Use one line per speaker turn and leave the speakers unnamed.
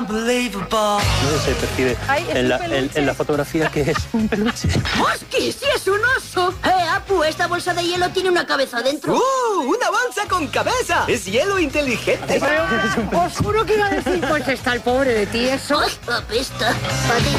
No se percibe en la fotografía que es un peluche.
¡Hostia, sí es un oso! Apu, esta bolsa de hielo tiene una cabeza dentro.
¡Una bolsa con cabeza! ¡Es hielo inteligente!
Os juro que iba a decir, pues está el pobre de ti, eso.
¡Ay, apesta! Patita.